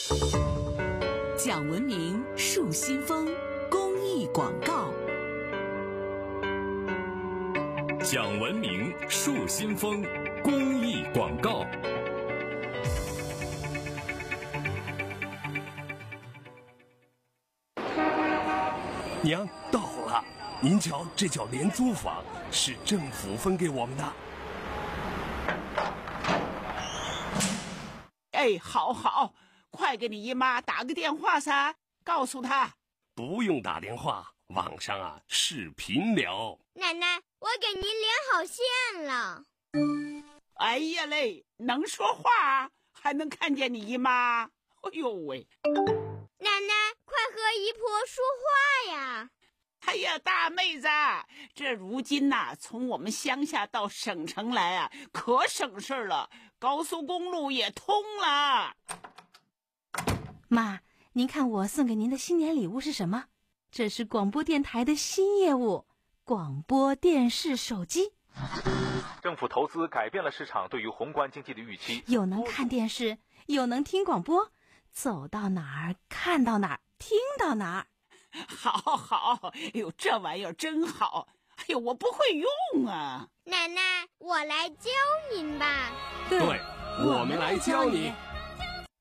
讲文明树新风公益广告。 讲文明树新风公益广告。 娘，到了，您瞧，这叫廉租房，是政府分给我们的。 哎，好，快给你姨妈打个电话噻，告诉她。 不用打电话，网上视频聊。 奶奶，我给您连好线了。 哎呀嘞，能说话，还能看见你姨妈。哎呦喂！ 奶奶，快和姨婆说话呀！ 哎呀，大妹子，这如今从我们乡下到省城来可省事儿了，高速公路也通了。 妈，您看我送给您的新年礼物是什么？这是广播电台的新业务——广播电视手机。 政府投资改变了市场对于宏观经济的预期， 又能看电视，又能听广播，走到哪儿看到哪儿，听到哪儿。 好，哎呦，这玩意儿真好。哎呦，我不会用啊。 奶奶，我来教您吧。 对，我们来教你。